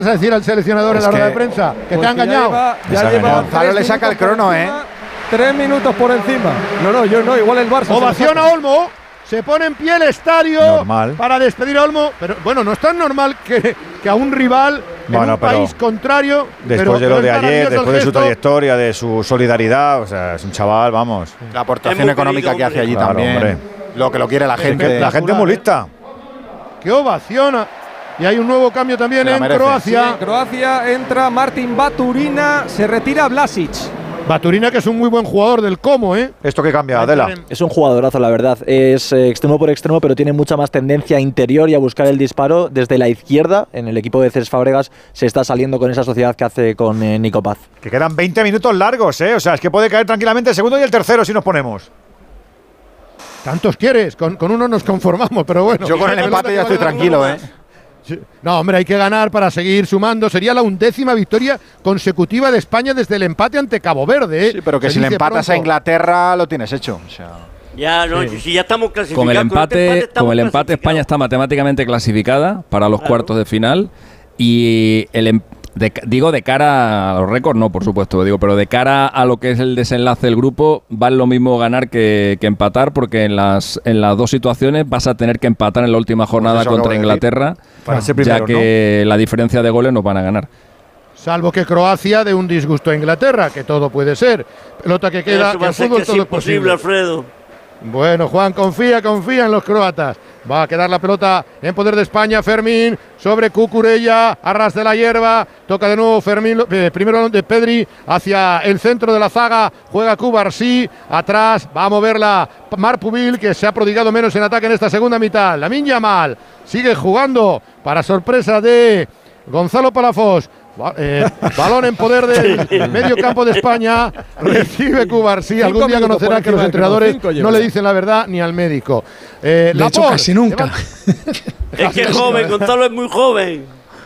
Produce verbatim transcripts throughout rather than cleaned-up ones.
a decir al seleccionador es en la rueda de prensa? Que pues te ha engañado. Ya lleva, ya lleva Gonzalo le saca el crono, ¿eh? Tres minutos por encima. No, no, yo no, igual el Barça. Ovación a Olmo. Se pone en pie el estadio normal. Para despedir a Olmo. Pero bueno, no es tan normal que, que a un rival bueno, en un país contrario. Después pero, de lo pero de ayer, después de su trayectoria, de su solidaridad, o sea, es un chaval, vamos. La aportación económica que hace allí claro, también. Hombre. Lo que lo quiere la gente. Es que la gente es muy lista. ¡Qué ovación! Y hay un nuevo cambio también en merece. Croacia. Sí, en Croacia entra Martin Baturina, se retira Vlasic. Baturina, que es un muy buen jugador del Como, ¿eh? ¿Esto qué cambia, Adela? Es un jugadorazo, la verdad. Es eh, extremo por extremo, pero tiene mucha más tendencia interior y a buscar el disparo desde la izquierda. En el equipo de Cesc Fábregas se está saliendo con esa sociedad que hace con eh, Nico Paz. Que quedan veinte minutos largos, ¿eh? O sea, es que puede caer tranquilamente el segundo y el tercero si nos ponemos. Tantos quieres, con, con uno nos conformamos, pero bueno. Yo con el empate ya estoy tranquilo, ¿eh? No, hombre, hay que ganar para seguir sumando. Sería la undécima victoria consecutiva de España desde el empate ante Cabo Verde, ¿eh? Sí, pero que Se si le dice empatas pronto. a Inglaterra lo tienes hecho. O sea. Ya, no, Sí. si ya estamos clasificados. Con el empate, con, este empate con el empate España está matemáticamente clasificada para los Claro. cuartos de final y el em- de- digo de cara a los récords, no, por supuesto, digo, pero de cara a lo que es el desenlace del grupo, vale lo mismo ganar que, que empatar, porque en las en las dos situaciones vas a tener que empatar en la última jornada Pues eso contra acabo de Inglaterra, Para ser ya primero, que la diferencia de goles nos van a ganar. Salvo que Croacia dé un disgusto a Inglaterra, que todo puede ser. Pelota que queda, Eso que va a en ser fútbol que es todo es imposible, posible. Alfredo. Bueno, Juan, confía, confía en los croatas. Va a quedar la pelota en poder de España. Fermín sobre Cucurella, arras de la hierba. Toca de nuevo Fermín, eh, primero de Pedri hacia el centro de la zaga. Juega Cubarsí, atrás va a moverla Marc Pubil, que se ha prodigado menos en ataque en esta segunda mitad. Lamine Yamal sigue jugando para sorpresa de Gonzalo Palafox. Ba- eh, balón en poder del medio campo de España. Recibe Cubarsí. Algún día minutos conocerá por que los encima, entrenadores como cinco lleva no le ya. dicen la verdad ni al médico. Eh, De hecho, Laporte, casi nunca. Es que es joven, Gonzalo es muy joven.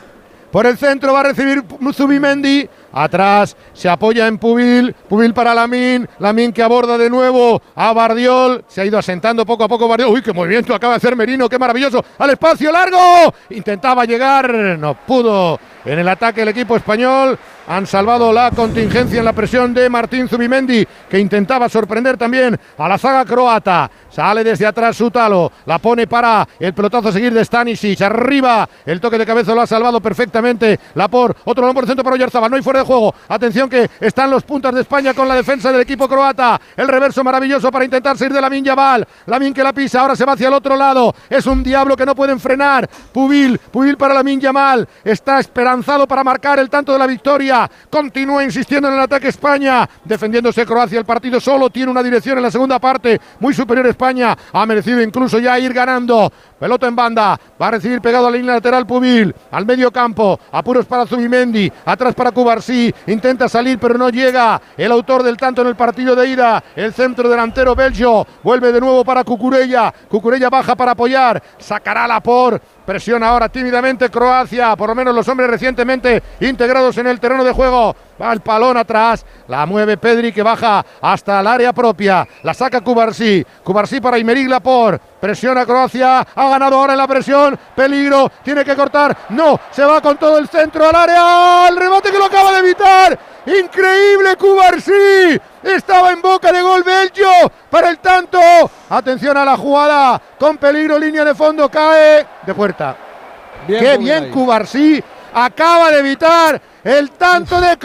Por el centro va a recibir Zubimendi. Atrás se apoya en Pubil. Pubil para Lamine. Lamine que aborda de nuevo a Bardiol. Se ha ido asentando poco a poco Bardiol. Uy, qué movimiento acaba de hacer Merino. Qué maravilloso. Al espacio largo. Intentaba llegar. No pudo. En el ataque el equipo español. Han salvado la contingencia en la presión de Martín Zubimendi, que intentaba sorprender también a la zaga croata. Sale desde atrás Sutalo, la pone para el pelotazo a seguir de Stanisic. Arriba, el toque de cabeza lo ha salvado perfectamente Laporte. Otro balón por el centro para Oyarzabal, no hay fuera de juego. Atención que están los puntas de España con la defensa del equipo croata. El reverso maravilloso para intentar salir de Lamine Yamal. Lamine que la pisa, ahora se va hacia el otro lado. Es un diablo que no pueden frenar. Pubil, Pubil para Lamine Yamal. Está esperanzado para marcar el tanto de la victoria. Continúa insistiendo en el ataque España, defendiéndose Croacia. El partido solo tiene una dirección en la segunda parte, muy superior España. Ha merecido incluso ya ir ganando. Pelota en banda, va a recibir pegado a la línea lateral Pubil, al medio campo, apuros para Zubimendi, atrás para Cubarsí, intenta salir pero no llega. El autor del tanto en el partido de ida, el centro delantero belgio, vuelve de nuevo para Cucurella. Cucurella baja para apoyar, sacará la por. Presiona ahora tímidamente Croacia, por lo menos los hombres recientemente integrados en el terreno de juego. Va el palón atrás, la mueve Pedri, que baja hasta el área propia. La saca Cubarsí, Cubarsí para Aymeric Laporte. Presiona Croacia, ha ganado ahora en la presión. Peligro, tiene que cortar. No, se va con todo el centro al área. El remate que lo acaba de evitar. Increíble Cubarsí. Estaba en boca de gol belgio para el tanto. Atención a la jugada, con peligro, línea de fondo, cae de puerta. Bien, Qué Pubil bien ahí. Cubarsí, acaba de evitar el tanto de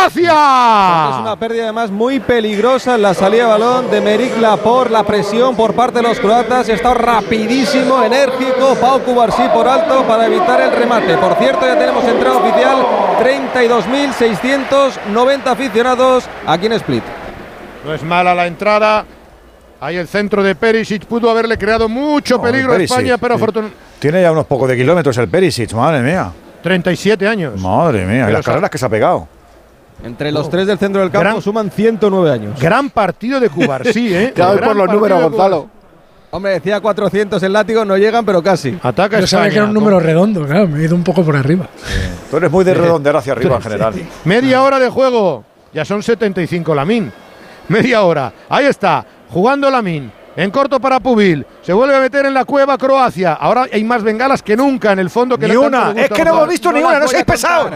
Croacia. Es una pérdida además muy peligrosa en la salida de balón de Aymeric Laporte. La presión por parte de los croatas. Está rapidísimo, enérgico. Pau Cubarsí por alto para evitar el remate. Por cierto, ya tenemos entrada oficial. treinta y dos mil seiscientos noventa aficionados aquí en Split. No es mala la entrada. Ahí el centro de Perisic, pudo haberle creado mucho No, peligro a Perisic, España, pero sí. afortunadamente. Tiene ya unos pocos de kilómetros el Perisic, madre mía. treinta y siete años. Madre mía, y Pero las sa- carreras que se ha pegado. Entre los tres del centro del campo Gran- suman ciento nueve años. Gran partido de Cubarsí, ¿eh? Ya voy Gran por los partido números, de Gonzalo. Cubarsí. Hombre, decía cuatrocientos el látigo, no llegan, pero casi. Ataca Yo sabía España. que era un número redondo, claro, me he ido un poco por arriba. Tú eres muy de redondear hacia arriba en general. Media hora de juego. Ya son setenta y cinco Lamine. Media hora. Ahí está. Jugando Lamine. En corto para Pubil. Se vuelve a meter en la cueva Croacia. Ahora hay más bengalas que nunca en el fondo. Que Ni le tanto una. le gusta Es que no jugar. hemos visto No ni las una. No voy a seáis pesados. contar.